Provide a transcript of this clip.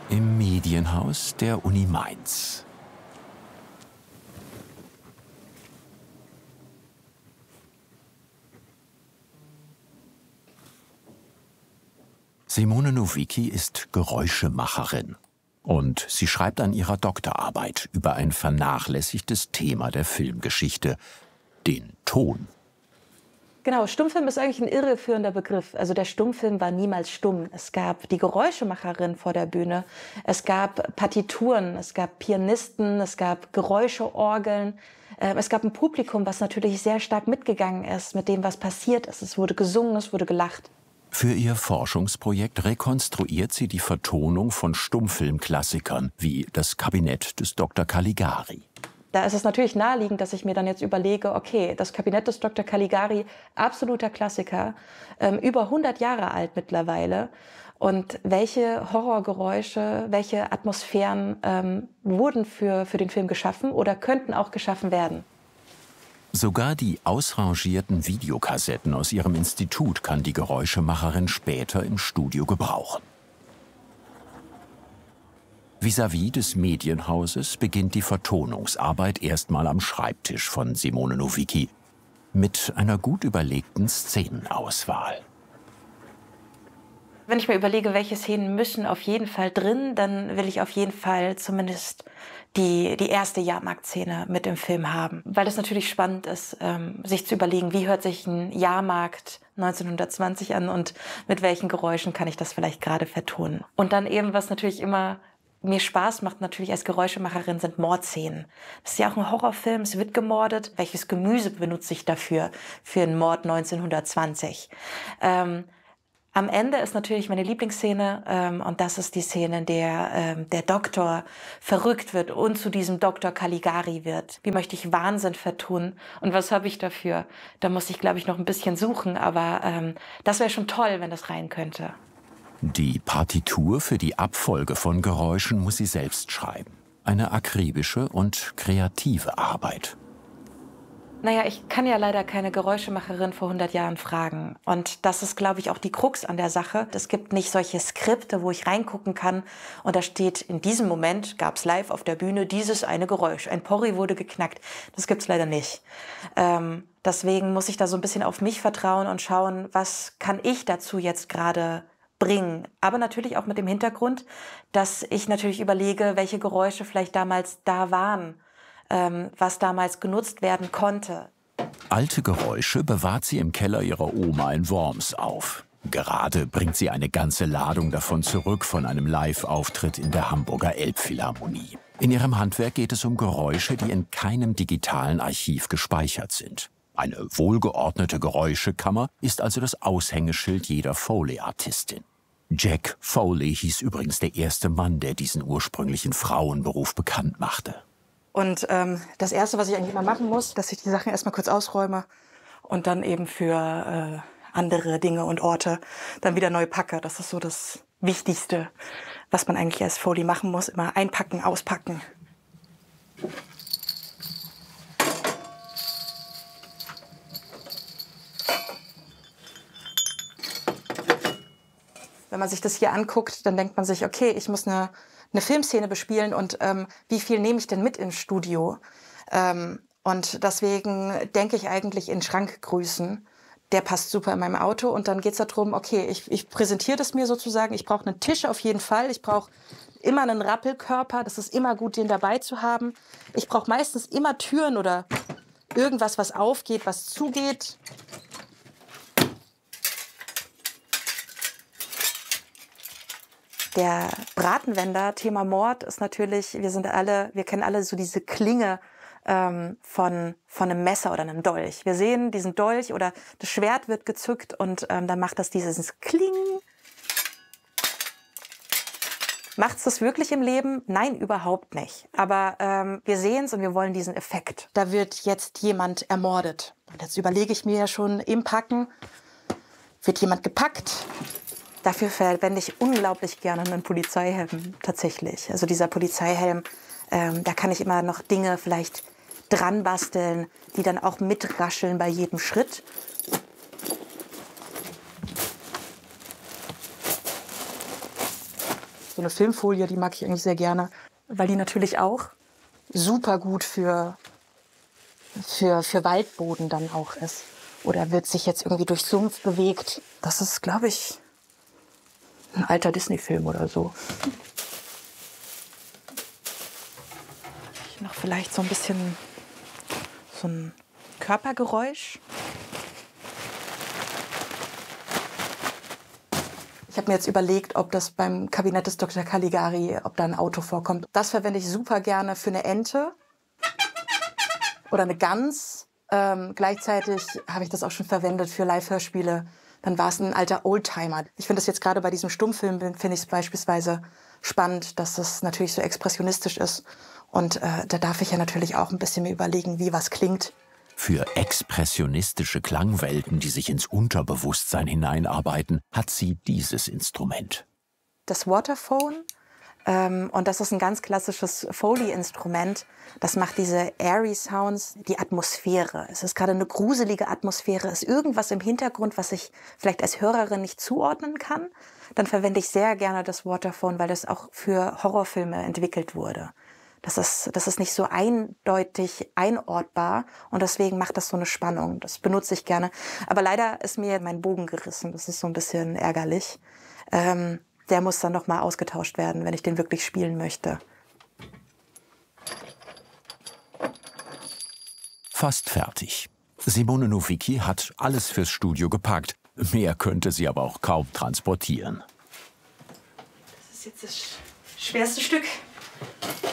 Im Medienhaus der Uni Mainz. Simone Nowicki ist Geräuschemacherin und sie schreibt an ihrer Doktorarbeit über ein vernachlässigtes Thema der Filmgeschichte, den Ton. Genau, Stummfilm ist eigentlich ein irreführender Begriff. Also der Stummfilm war niemals stumm. Es gab die Geräuschemacherin vor der Bühne, es gab Partituren, es gab Pianisten, es gab Geräuscheorgeln. Es gab ein Publikum, was natürlich sehr stark mitgegangen ist mit dem, was passiert ist. Es wurde gesungen, es wurde gelacht. Für ihr Forschungsprojekt rekonstruiert sie die Vertonung von Stummfilmklassikern wie das Kabinett des Dr. Caligari. Da ist es natürlich naheliegend, dass ich mir dann jetzt überlege, okay, das Kabinett des Dr. Caligari, absoluter Klassiker, über 100 Jahre alt mittlerweile. Und welche Horrorgeräusche, welche Atmosphären wurden für den Film geschaffen oder könnten auch geschaffen werden? Sogar die ausrangierten Videokassetten aus ihrem Institut kann die Geräuschemacherin später im Studio gebrauchen. Vis-à-vis des Medienhauses beginnt die Vertonungsarbeit erstmal am Schreibtisch von Simone Nowicki mit einer gut überlegten Szenenauswahl. Wenn ich mir überlege, welche Szenen müssen auf jeden Fall drin, dann will ich auf jeden Fall zumindest die erste Jahrmarktszene mit im Film haben. Weil es natürlich spannend ist, sich zu überlegen, wie hört sich ein Jahrmarkt 1920 an und mit welchen Geräuschen kann ich das vielleicht gerade vertonen. Und dann eben, was natürlich immer mir Spaß macht natürlich als Geräuschemacherin, sind Mordszenen. Das ist ja auch ein Horrorfilm, es wird gemordet. Welches Gemüse benutze ich dafür, für einen Mord 1920? Am Ende ist natürlich meine Lieblingsszene, und das ist die Szene, in der der Doktor verrückt wird und zu diesem Dr. Caligari wird. Wie möchte ich Wahnsinn vertun und was habe ich dafür? Da muss ich, glaube ich, noch ein bisschen suchen, aber das wäre schon toll, wenn das rein könnte. Die Partitur für die Abfolge von Geräuschen muss sie selbst schreiben. Eine akribische und kreative Arbeit. Naja, ich kann ja leider keine Geräuschemacherin vor 100 Jahren fragen. Und das ist, glaube ich, auch die Krux an der Sache. Es gibt nicht solche Skripte, wo ich reingucken kann und da steht, in diesem Moment gab es live auf der Bühne dieses eine Geräusch. Ein Porri wurde geknackt. Das gibt's leider nicht. Deswegen muss ich da so ein bisschen auf mich vertrauen und schauen, was kann ich dazu jetzt gerade bringen. Aber natürlich auch mit dem Hintergrund, dass ich natürlich überlege, welche Geräusche vielleicht damals da waren, was damals genutzt werden konnte. Alte Geräusche bewahrt sie im Keller ihrer Oma in Worms auf. Gerade bringt sie eine ganze Ladung davon zurück von einem Live-Auftritt in der Hamburger Elbphilharmonie. In ihrem Handwerk geht es um Geräusche, die in keinem digitalen Archiv gespeichert sind. Eine wohlgeordnete Geräuschekammer ist also das Aushängeschild jeder Foley-Artistin. Jack Foley hieß übrigens der erste Mann, der diesen ursprünglichen Frauenberuf bekannt machte. Und das Erste, was ich eigentlich immer machen muss, dass ich die Sachen erstmal kurz ausräume und dann eben für andere Dinge und Orte dann wieder neu packe. Das ist so das Wichtigste, was man eigentlich als Foley machen muss. Immer einpacken, auspacken. Wenn man sich das hier anguckt, dann denkt man sich, okay, ich muss eine Filmszene bespielen und wie viel nehme ich denn mit ins Studio? Und deswegen denke ich eigentlich in Schrankgrößen. Der passt super in meinem Auto und dann geht es darum, okay, ich präsentiere das mir sozusagen. Ich brauche einen Tisch auf jeden Fall. Ich brauche immer einen Rappelkörper. Das ist immer gut, den dabei zu haben. Ich brauche meistens immer Türen oder irgendwas, was aufgeht, was zugeht. Der Bratenwender, Thema Mord, ist natürlich, wir kennen alle so diese Klinge von einem Messer oder einem Dolch. Wir sehen diesen Dolch oder das Schwert wird gezückt und dann macht das dieses Kling. Macht's das wirklich im Leben? Nein, überhaupt nicht. Aber wir sehen es und wir wollen diesen Effekt. Da wird jetzt jemand ermordet. Und jetzt überlege ich mir ja schon im Packen, wird jemand gepackt? Dafür verwende ich unglaublich gerne einen Polizeihelm tatsächlich. Also dieser Polizeihelm, da kann ich immer noch Dinge vielleicht dran basteln, die dann auch mitrascheln bei jedem Schritt. so eine Filmfolie, die mag ich eigentlich sehr gerne, weil die natürlich auch super gut für Waldboden dann auch ist. Oder wird sich jetzt irgendwie durch Sumpf bewegt. Das ist, glaube ich, ein alter Disney-Film oder so. Noch vielleicht so ein bisschen so ein Körpergeräusch. Ich habe mir jetzt überlegt, ob das beim Kabinett des Dr. Caligari, ob da ein Auto vorkommt. Das verwende ich super gerne für eine Ente oder eine Gans. Gleichzeitig habe ich das auch schon verwendet für Live-Hörspiele. Dann war es ein alter Oldtimer. Ich finde das jetzt gerade bei diesem Stummfilm, finde ich es beispielsweise spannend, dass das natürlich so expressionistisch ist. Und da darf ich ja natürlich auch ein bisschen mir überlegen, wie was klingt. Für expressionistische Klangwelten, die sich ins Unterbewusstsein hineinarbeiten, hat sie dieses Instrument. Das Waterphone. Und das ist ein ganz klassisches Foley-Instrument. Das macht diese airy Sounds, die Atmosphäre. Es ist gerade eine gruselige Atmosphäre. Es ist irgendwas im Hintergrund, was ich vielleicht als Hörerin nicht zuordnen kann. Dann verwende ich sehr gerne das Waterphone, weil das auch für Horrorfilme entwickelt wurde. Das ist nicht so eindeutig einordbar und deswegen macht das so eine Spannung. Das benutze ich gerne. Aber leider ist mir mein Bogen gerissen. Das ist so ein bisschen ärgerlich. Der muss dann noch mal ausgetauscht werden, wenn ich den wirklich spielen möchte. Fast fertig. Simone Nowicki hat alles fürs Studio gepackt. Mehr könnte sie aber auch kaum transportieren. Das ist jetzt das schwerste Stück.